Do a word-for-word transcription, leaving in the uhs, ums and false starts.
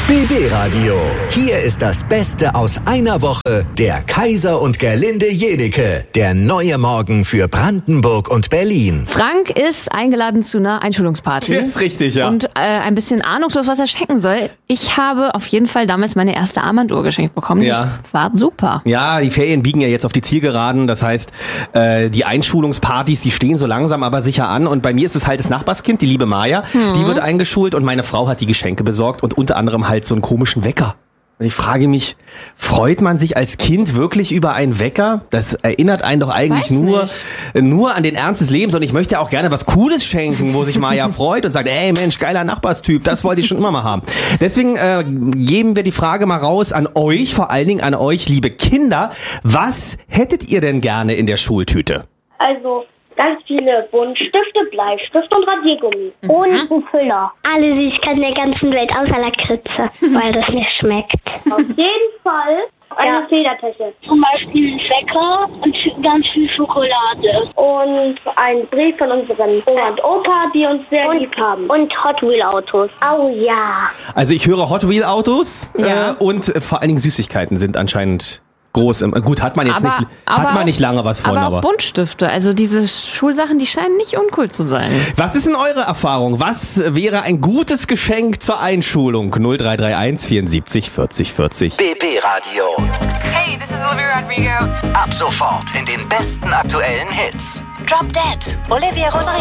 B B Radio. Hier ist das Beste aus einer Woche. Der Kaiser und Gerlinde Jedecke. Der neue Morgen für Brandenburg und Berlin. Frank ist eingeladen zu einer Einschulungsparty. Das ist richtig, ja. Und äh, ein bisschen ahnungslos, was er schenken soll. Ich habe auf jeden Fall damals meine erste Armbanduhr geschenkt bekommen. Ja. Das war super. Ja, die Ferien biegen ja jetzt auf die Zielgeraden. Das heißt, äh, die Einschulungspartys, die stehen so langsam aber sicher an. Und bei mir ist es halt das Nachbarskind, die liebe Maja. Mhm. Die wird eingeschult und meine Frau hat die Geschenke besorgt und unter anderem halt so einen komischen Wecker. Und ich frage mich, freut man sich als Kind wirklich über einen Wecker? Das erinnert einen doch eigentlich nur, nur an den Ernst des Lebens. Und ich möchte auch gerne was Cooles schenken, wo sich Maja freut und sagt, ey Mensch, geiler Nachbarstyp, das wollte ich schon immer mal haben. Deswegen äh, geben wir die Frage mal raus an euch, vor allen Dingen an euch, liebe Kinder. Was hättet ihr denn gerne in der Schultüte? Also ganz viele Buntstifte, Bleistift und Radiergummi. Mhm. Und einen Füller. Alle Süßigkeiten der ganzen Welt außer Lakritze, weil das nicht schmeckt. Auf jeden Fall eine ja. Federtasche. Zum Beispiel einen Wecker und ganz viel Schokolade. Und einen Brief von unseren Oma und Opa, die uns sehr und, lieb haben. Und Hot Wheel Autos. Oh ja. Also ich höre Hot Wheel Autos ja. äh, und äh, vor allen Dingen Süßigkeiten sind anscheinend groß. Gut, hat man jetzt aber, nicht, aber hat man auch, nicht lange was von. Aber auch aber Buntstifte, also diese Schulsachen, die scheinen nicht uncool zu sein. Was ist denn eure Erfahrung? Was wäre ein gutes Geschenk zur Einschulung? null drei drei eins vierundsiebzig vierzig vierzig. B B Radio. Hey, this is Olivia Rodrigo. Ab sofort in den besten aktuellen Hits. Drop Dead, Olivia Rodrigo.